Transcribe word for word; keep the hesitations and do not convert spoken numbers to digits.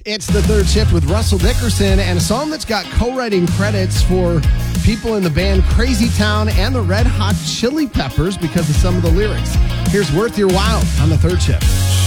It's the third shift with Russell Dickerson and a song that's got co-writing credits for people in the band Crazy Town and the Red Hot Chili Peppers because of some of the lyrics. Here's Worth Your While on the third shift.